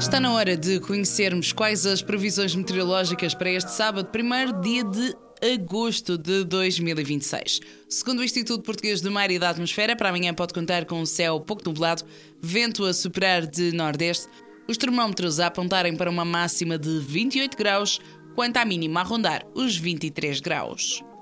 Está na hora de conhecermos quais as previsões meteorológicas para este sábado, primeiro dia de agosto de 2026. Segundo o Instituto Português do Mar e da Atmosfera, para amanhã pode contar com um céu pouco nublado, vento a soprar de nordeste, os termómetros a apontarem para uma máxima de 28 graus, quanto à mínima a rondar os 23 graus.